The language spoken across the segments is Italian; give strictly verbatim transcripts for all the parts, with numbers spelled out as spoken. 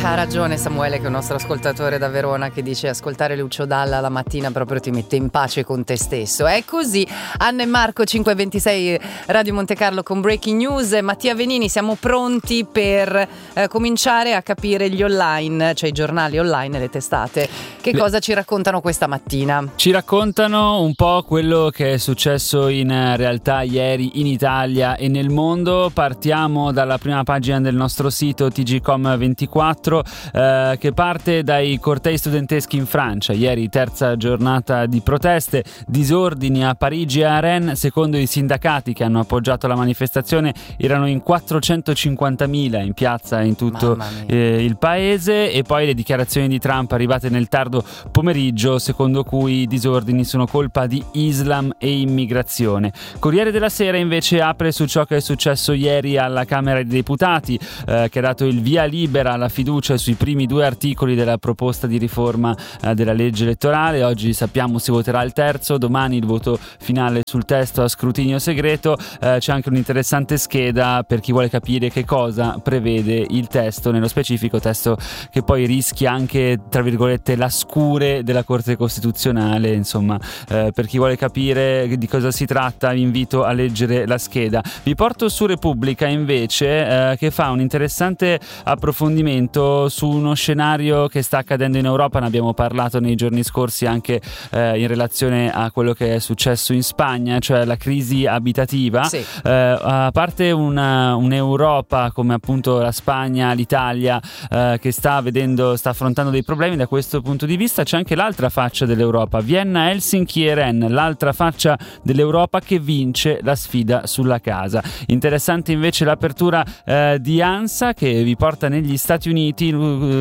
Ha ragione Samuele, che è un nostro ascoltatore da Verona, che dice: ascoltare Lucio Dalla la mattina proprio ti mette in pace con te stesso. È così. Anna e Marco, cinque e ventisei, Radio Monte Carlo con Breaking News. Mattia Venini, siamo pronti per eh, cominciare a capire gli online, cioè i giornali online e le testate. Che le... cosa ci raccontano questa mattina? Ci raccontano un po' quello che è successo in realtà ieri in Italia e nel mondo. Partiamo dalla prima pagina del nostro sito T G Com ventiquattro, eh, che parte dai cortei studenteschi in Francia. Ieri terza giornata di proteste, disordini a Parigi e a Rennes. Secondo i sindacati che hanno appoggiato la manifestazione erano in quattrocentocinquantamila in piazza in tutto eh, il paese. E poi le dichiarazioni di Trump arrivate nel tardo pomeriggio, secondo cui i disordini sono colpa di Islam e immigrazione. Corriere della Sera invece apre su ciò che è successo ieri alla Camera dei Deputati, eh, che ha dato il via libera alla fiducia sui primi due articoli della proposta di riforma eh, della legge elettorale. Oggi sappiamo si voterà il terzo, domani il voto finale sul testo a scrutinio segreto. Eh, c'è anche un'interessante scheda per chi vuole capire che cosa prevede il testo, nello specifico testo che poi rischia anche, tra virgolette, la scure della Corte Costituzionale. Insomma, eh, per chi vuole capire di cosa si tratta vi invito a leggere la scheda. Vi porto su Repubblica invece, eh, che fa un interessante approfondimento su uno scenario che sta accadendo in Europa. Ne abbiamo parlato nei giorni scorsi anche eh, in relazione a quello che è successo in Spagna, cioè la crisi abitativa. Sì. Eh, a parte una, un'Europa come appunto la Spagna, l'Italia, eh, che sta vedendo, sta affrontando dei problemi da questo punto di vista, c'è anche l'altra faccia dell'Europa, Vienna, Helsinki e Rennes, l'altra faccia dell'Europa che vince la sfida sulla casa. Interessante invece l'apertura eh, di ANSA, che vi porta negli Stati Uniti,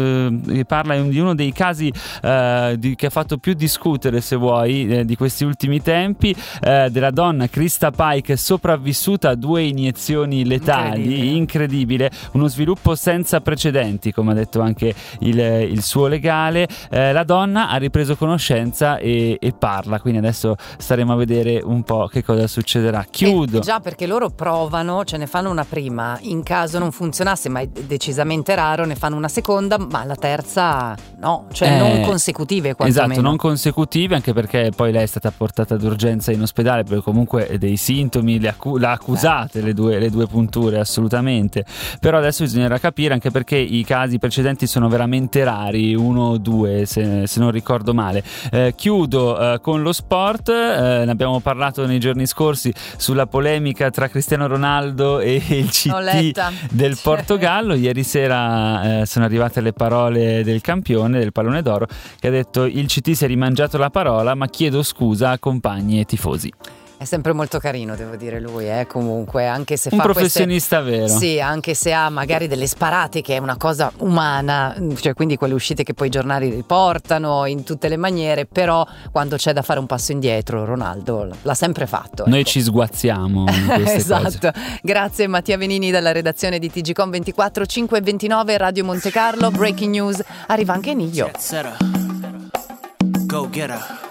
eh, parla di uno dei casi eh, di, che ha fatto più discutere, se vuoi, eh, di questi ultimi tempi, eh, della donna Krista Pike sopravvissuta a due iniezioni letali. Incredibile, incredibile. Uno sviluppo senza precedenti, come ha detto anche il, il suo legale. Eh, la donna ha ripreso conoscenza e, e parla, quindi adesso staremo a vedere un po' che cosa succederà. Chiudo. Eh, già, perché loro provano, ce ne fanno una prima, in caso non funzionasse, ma è decisamente raro, ne fanno una seconda, ma la terza no, cioè eh, non consecutive quantomeno. Esatto, non consecutive, anche perché poi lei è stata portata d'urgenza in ospedale perché comunque dei sintomi le accu- l'ha accusate, le due, le due punture, assolutamente. Però adesso bisognerà capire, anche perché i casi precedenti sono veramente rari, uno o due se, se non ricordo male. Eh, chiudo eh, con lo sport. Eh, ne abbiamo parlato nei giorni scorsi sulla polemica tra Cristiano Ronaldo e il C T del Portogallo. Ieri sera eh, sono arrivate le parole del campione del pallone d'oro, che ha detto: il C T si è rimangiato la parola, ma chiedo scusa a compagni e tifosi. È sempre molto carino, devo dire, lui, eh, comunque, anche se un fa professionista queste... vero. Sì, anche se ha magari delle sparate, che è una cosa umana, cioè quindi quelle uscite che poi i giornali riportano in tutte le maniere, però quando c'è da fare un passo indietro Ronaldo l'ha sempre fatto. Noi ecco. ci sguazziamo in queste esatto. cose. Grazie Mattia Venini dalla redazione di T G Com ventiquattro, cinque e ventinove, Radio Monte Carlo. Breaking News, arriva anche Niglio. Go get her.